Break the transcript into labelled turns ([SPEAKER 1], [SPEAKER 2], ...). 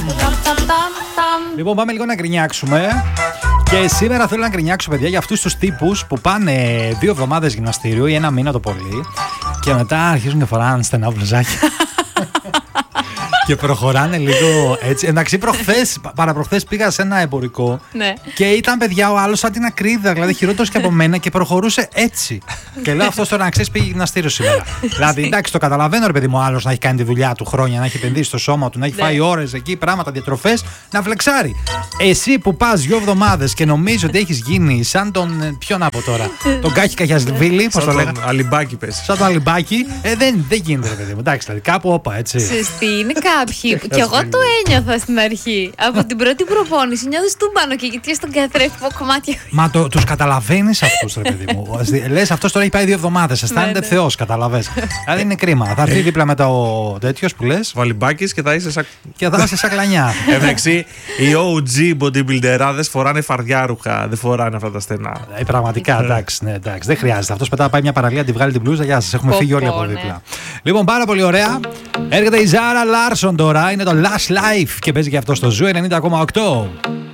[SPEAKER 1] Λοιπόν, πάμε λίγο να γκρινιάξουμε. Και σήμερα θέλω να γκρινιάξω, παιδιά, για αυτούς τους τύπους που πάνε 2 εβδομάδες γυμναστήριο ή 1 μήνα το πολύ και μετά αρχίζουν και φοράνε στενά μπλουζάκια. Και προχωράνε λίγο έτσι. Εντάξει, παραπροχθές πήγα σε ένα εμπορικό και ήταν, παιδιά, ο άλλος σαν την ακρίδα, δηλαδή χειρότερος και από μένα και προχωρούσε έτσι. Και λέω, αυτός τώρα να ξέρεις πήγε γυμναστήριο σήμερα. Δηλαδή, εντάξει, το καταλαβαίνω, ρε παιδί μου, ο άλλος να έχει κάνει τη δουλειά του χρόνια, να έχει επενδύσει στο σώμα του, να έχει φάει ώρες εκεί, πράγματα, διατροφές, να φλεξάρει. Εσύ που πας 2 εβδομάδες και νομίζεις ότι έχεις γίνει σαν τον. Ποιον από τώρα, τον Κάκη Καχιασβίλη, πώς το λέγανε.
[SPEAKER 2] Σαν τον Αλιμπάκη, πες.
[SPEAKER 1] Σαν τον Αλιμπάκη, δεν γίνεται, ρε παιδί μου. Εντάξει, δηλαδή κάπου όπα, έτσι.
[SPEAKER 3] Σωστή, είναι κάποιοι. Και εγώ το ένιωθα στην αρχή. Από την πρώτη προπόνηση νιώθεις τούμπανο και γιατί στον καθρέφτη από κομμάτια.
[SPEAKER 1] Μα τους καταλαβαίνεις αυτούς, ρε παιδί μου. Λες, αυτός τώρα έχει πάει 2 εβδομάδες. Αισθάνεται Θεός, καταλαβες. Δηλαδή είναι κρίμα. Θα έρθει δίπλα μετά ο τέτοιος που λες.
[SPEAKER 2] Ο Αλιμπάκης και θα είσαι σαν.
[SPEAKER 1] Και θα είσαι σαν κλανιά.
[SPEAKER 2] Εντάξει, οι OG bodybuilderάδες φοράνε φαρδιάρουχα. Δεν φοράνε αυτά τα στενά.
[SPEAKER 1] Πραγματικά, εντάξει, ναι, εντάξει. Δεν χρειάζεται. Αυτός μετά πάει μια παραλία, τη βγάλει την μπλούζα. Γεια σας, έχουμε φύγει όλοι από δίπλα. Λοιπόν, πάρα πολύ ωραία. Έρχεται η Ζάρα Λάρσον τώρα. Είναι το Last Life και παίζει και αυτό στο Ζου 90,8.